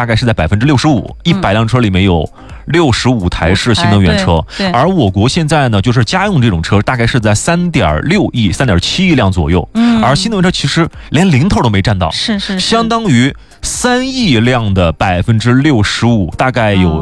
大概是在65%，100辆车里面有65台是新能源车，而我国现在呢，就是家用这种车大概是在3.6亿、3.7亿辆左右，而新能源车其实连零头都没占到， 是相当于3亿辆的65%，大概有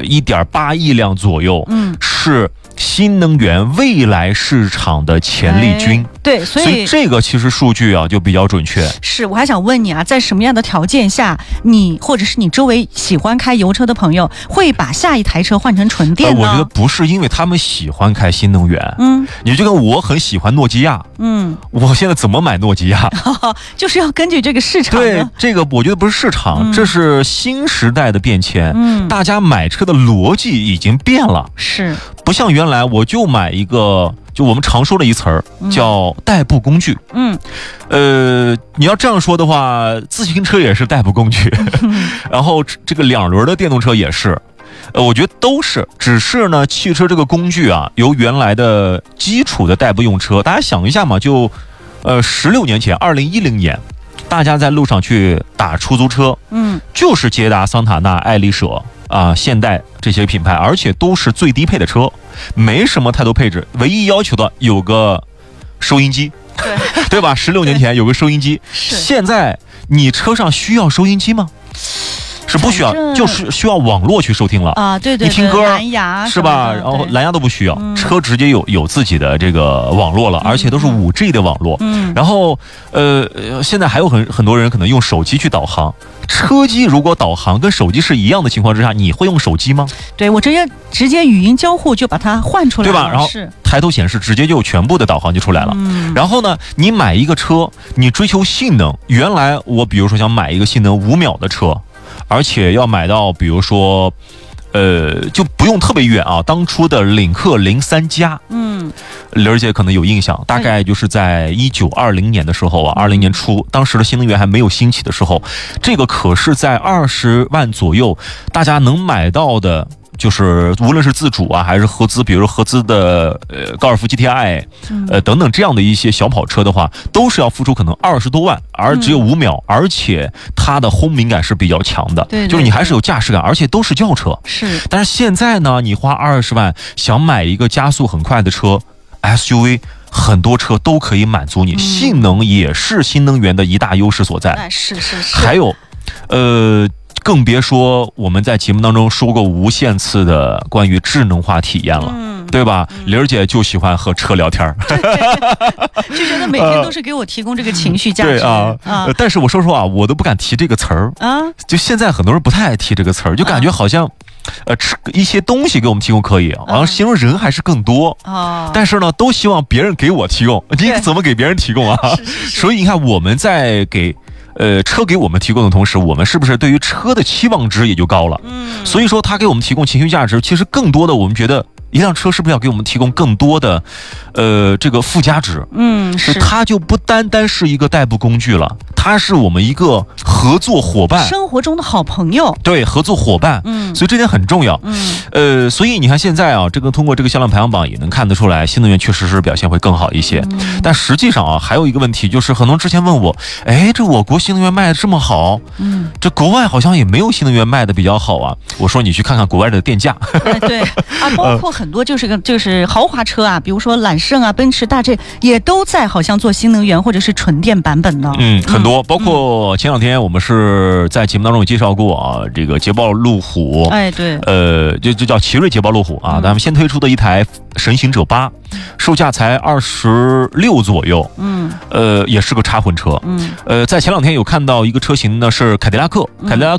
1.8亿辆左右，是新能源未来市场的潜力军。 对，所以这个其实数据啊就比较准确。 是，我还想问你啊，在什么样的条件下，你或者是你周围喜欢开油车的朋友会把下一台车换成纯电呢？ 我觉得不是因为他们喜欢开新能源，你就跟我很喜欢诺基亚，我现在怎么买诺基亚？ 就是要根据这个市场。 对，这个我觉得不是市场，这是新时代的变迁，大家买车的逻辑已经变了， 是不像原来我就买一个。就我们常说的一词儿叫代步工具，你要这样说的话，自行车也是代步工具，然后这个2轮的电动车也是，我觉得都是，只是呢，汽车这个工具啊，由原来的基础的代步用车，大家想一下嘛，就16年前，2010年，大家在路上去打出租车，就是捷达、桑塔纳、爱丽舍啊、现代这些品牌，而且都是最低配的车，没什么太多配置，唯一要求的有个收音机，对吧？16年前有个收音机，现在你车上需要收音机吗？是不需要，就是需要网络去收听了啊，对， 你听歌蓝牙是吧？然后蓝牙都不需要，车直接有自己的这个网络了，而且都是5G 的网络。然后现在还有很多人可能用手机去导航。车机如果导航跟手机是一样的情况之下，你会用手机吗？ 对，我直接语音交互就把它换出来了， 对吧？然后抬头显示直接就全部的导航就出来了。然后呢，你买一个车，你追求性能，原来我比如说想买一个性能5秒的车，而且要买到比如说就不用特别远啊，当初的领克03加，玲儿姐可能有印象，大概就是在1920年的时候啊，20年初，当时的新能源还没有兴起的时候，这个可是在20万左右，大家能买到的。就是无论是自主啊，还是合资，比如说合资的高尔夫 GTI，等等这样的一些小跑车的话，都是要付出可能20多万，而只有5秒，而且它的轰鸣感是比较强的，就是你还是有驾驶感，而且都是轿车。 是， 但是现在呢，你花20万想买一个加速很快的车 SUV。很多车都可以满足你，性能也是新能源的一大优势所在。 是。 还有，更别说我们在节目当中说过无限次的关于智能化体验了，对吧？玲儿姐就喜欢和车聊天， 就觉得每天都是给我提供这个情绪价值。 对啊，但是我说实话，我都不敢提这个词儿啊。就现在很多人不太爱提这个词儿，就感觉好像。吃一些东西给我们提供可以，好像形容人还是更多但是呢，都希望别人给我提供，你怎么给别人提供啊？所以你看，我们在给车给我们提供的同时，我们是不是对于车的期望值也就高了？所以说他给我们提供情绪价值，其实更多的我们觉得。一辆车是不是要给我们提供更多的，这个附加值？是它就不单单是一个代步工具了，它是我们一个合作伙伴， 生活中的好朋友。 对，合作伙伴。所以这点很重要。所以你看现在啊，这个通过这个销量排行榜也能看得出来，新能源确实是表现会更好一些。但实际上啊，还有一个问题就是，很多人之前问我，这我国新能源卖的这么好，这国外好像也没有新能源卖的比较好啊。我说你去看看国外的电价。 对啊，包括很多就是豪华车啊，比如说揽胜啊、奔驰、大 G 也都在好像做新能源或者是纯电版本的。 很多，包括前2天我们是在节目当中有介绍过啊，这个捷豹路虎， 对， 就叫奇瑞捷豹路虎啊，咱们先推出的一台神行者8，售价才26左右，也是个插混车，在前2天有看到一个车型呢是凯迪拉克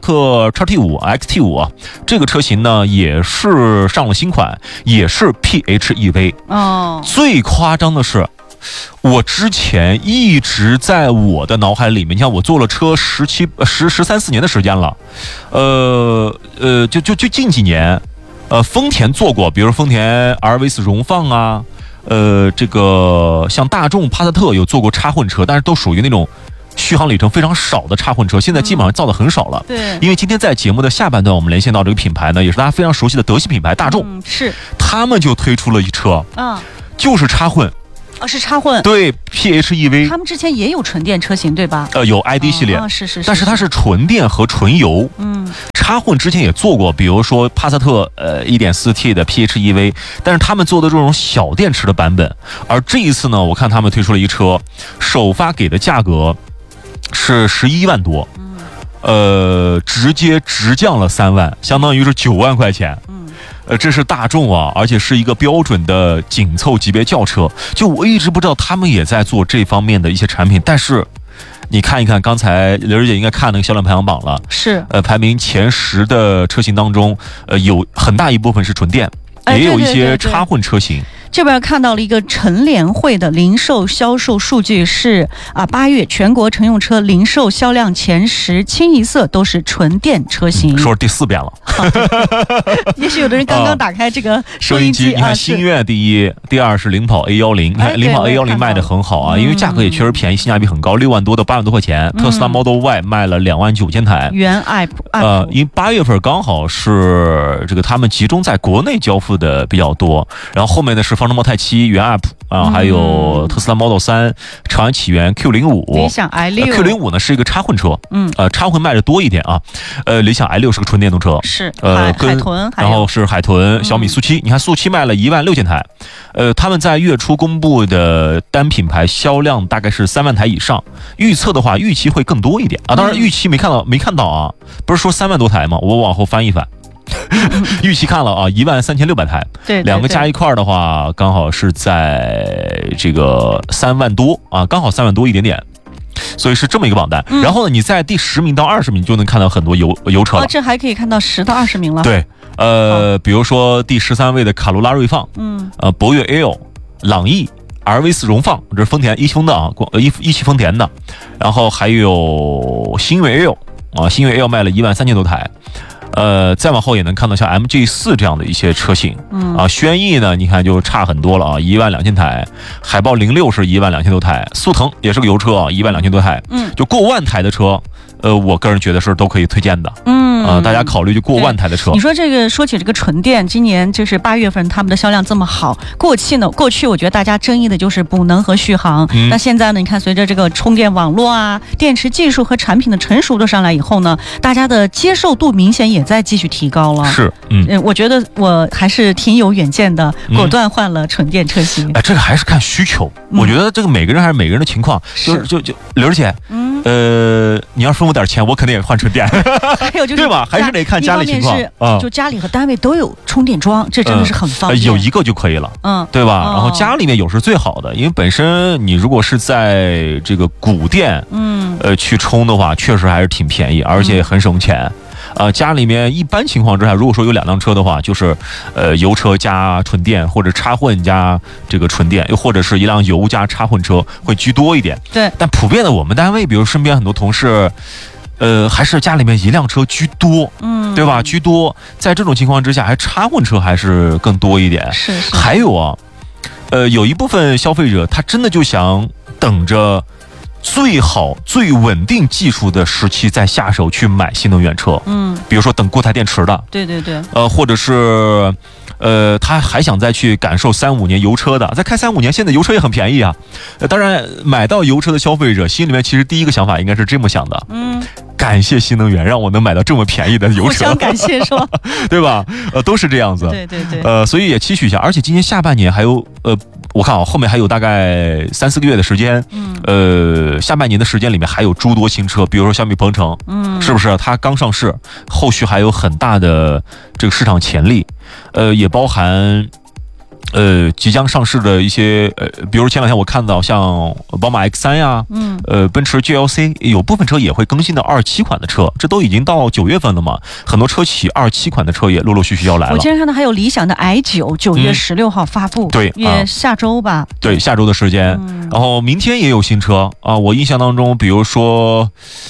XT5 XT5啊，这个车型呢也是上了新款。也是 PHEV 最夸张的是，我之前一直在我的脑海里面，你看我坐了车13、14年的时间了，就近几年，丰田做过，比如丰田 RV4 荣放啊，这个像大众帕萨特有做过插混车，但是都属于那种。续航里程非常少的插混车，现在基本上造的很少了。 对， 因为今天在节目的下半段，我们连线到这个品牌呢，也是大家非常熟悉的德系品牌大众， 是他们就推出了一车，就是插混。 是插混， 对 PHEV， 他们之前也有纯电车型对吧？ 有 ID 系列， 是， 但是它是纯电和纯油， 插混之前也做过，比如说帕萨特1.4T 的 PHEV， 但是他们做的这种小电池的版本。而这一次呢，我看他们推出了一车，首发给的价格是11万多，直接直降了3万，相当于是9万块钱。这是大众啊，而且是一个标准的紧凑级别轿车。就我一直不知道他们也在做这方面的一些产品，但是你看一看，刚才刘儿姐应该看那个销量排行榜了， 是排名前10的车型当中，有很大一部分是纯电，也有一些插混车型。 这边看到了一个乘联会的零售销售数据是8月全国乘用车零售销量前10清一色都是纯电车型。 说第4遍了。 也许有的人刚刚打开这个收音机， 你看星越第1，第2是领跑 A10， 你看领跑 A10 卖的很好啊，因为价格也确实便宜，性价比很高，6万多到8万多块钱。特斯拉 Model Y 卖了2万9千台。 原爱因为8月份刚好是这个他们集中在国内交付的比较多，然后后面呢是方程模态7、原 App 还有特斯拉 Model 3、长安启源 Q05、 理想 i6。 Q05 呢是一个插混车，插混卖的多一点啊。理想 i6 是个纯电动车， 是海豚， 然后是海豚、小米速7，你看速7卖了1万6千台。他们在月初公布的单品牌销量大概是3万台以上，预测的话预期会更多一点啊。当然预期没看到啊，不是说3万多台吗？我往后翻一翻。预期看了啊，1万3600台， 对， 两个加一块的话，刚好是在这个3万多啊，刚好3万多一点点，所以是这么一个榜单。然后呢，你在第10名到20名就能看到很多油车了。 这还可以看到10到20名了。 对，比如说第13位的卡罗拉锐放，博越 L、朗逸、RV4 荣放，这是丰田一丰的啊，一汽丰田的。然后还有新锐 L 啊，新锐 L 卖了1万3000多台。再往后也能看到像 MG4 这样的一些车型，轩逸呢，你看就差很多了啊，1万2000台，海豹06是1万2000多台，速腾也是个油车啊，1万2000多台，就过万台的车，我个人觉得是都可以推荐的，大家考虑就过万台的车。 你说说起这个纯电，今年就是8月份他们的销量这么好，过去我觉得大家争议的就是补能和续航，那现在呢，你看随着这个充电网络啊、电池技术和产品的成熟度上来以后呢，大家的接受度明显也在继续提高了。 是， 我觉得我还是挺有远见的，果断换了纯电车型。 这个还是看需求，我觉得这个每个人还是每个人的情况。就刘儿姐，你要分我点钱，我肯定也换纯电。 还有就是， 对吧？还是得看家里情况啊。 就家里和单位都有充电桩，这真的是很方便。 有一个就可以了，对吧？然后家里面有是最好的，因为本身你如果是在这个谷店，去充的话，确实还是挺便宜，而且很省钱。家里面一般情况之下，如果说有2辆车的话，就是油车加纯电，或者插混加这个纯电，又或者是一辆油加插混车会居多一点。 对， 但普遍的我们单位，比如身边很多同事，还是家里面1辆车居多，对吧？居多，在这种情况之下，还插混车还是更多一点。 是。 还有啊，有一部分消费者他真的就想等着最好最稳定技术的时期再下手去买新能源车，比如说等固态电池的， 对， 或者是他还想再去感受3-5年油车的，再开3-5年，现在油车也很便宜啊。当然买到油车的消费者心里面其实第一个想法应该是这么想的，感谢新能源让我能买到这么便宜的油车，互相感谢是吧？ 对吧？都是这样子， 对， 所以也期许一下，而且今年下半年还有我看后面还有大概3-4个月的时间，下半年的时间里面还有诸多新车，比如说小米鹏程，是不是？它刚上市，后续还有很大的这个市场潜力，也包含即将上市的一些比如前2天我看到像宝马 X3 呀，奔驰 GLC 有部分车也会更新到27款的车，这都已经到9月份了嘛，很多车企27款的车也陆陆续续要来了。 我今天看到还有理想的 i9 9月16号发布， 对， 也下周吧？ 对，下周的时间。然后明天也有新车啊，我印象当中，比如说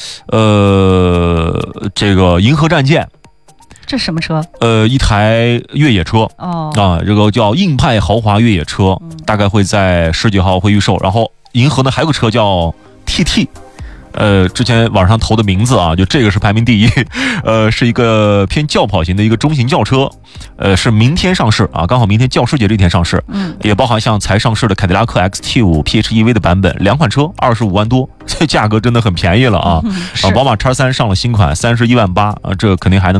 这个银河战舰。 这什么车？ 一台越野车这个叫硬派豪华越野车，大概会在19号会预售。然后银河呢还有个车叫 TT，之前网上投的名字啊，就这个是排名第1，是一个偏轿跑型的一个中型轿车，是明天上市啊，刚好明天教师节这天上市，也包含像才上市的凯迪拉克 XT5 PHEV 的版本，2款车25万多，这价格真的很便宜了啊。宝马 X3 上了新款31万8，这肯定还能